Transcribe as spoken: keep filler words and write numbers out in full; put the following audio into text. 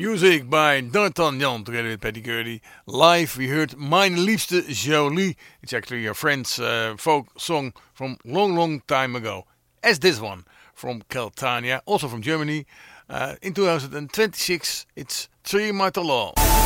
Music by D'Artagnan together with Patty Gurdy. Live we heard Mijn Liefste Jolie. It's actually a French uh, folk song from long long time ago. As this one from Keltania, also from Germany. Uh, in two thousand twenty-six it's Three Martelot.